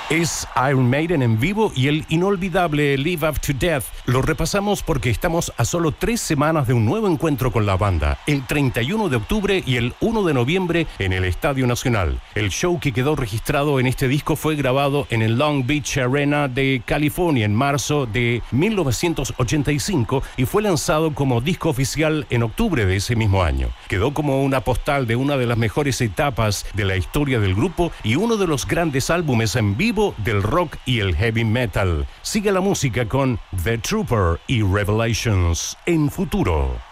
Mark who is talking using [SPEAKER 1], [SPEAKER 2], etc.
[SPEAKER 1] Es Iron Maiden en vivo y el inolvidable Live After Death. Lo repasamos porque estamos a solo 3 semanas de un nuevo encuentro con la banda, el 31 de octubre y el 1 de noviembre en el Estadio Nacional. El show que quedó registrado en este disco fue grabado en el Long Beach Arena de California en marzo de 1985 y fue lanzado como disco oficial en octubre de ese mismo año. Quedó como una postal de una de las mejores etapas de la historia del grupo y uno de los grandes álbumes en vivo del rock y el heavy metal. Sigue la música con The Trooper y Revelations en Futuro.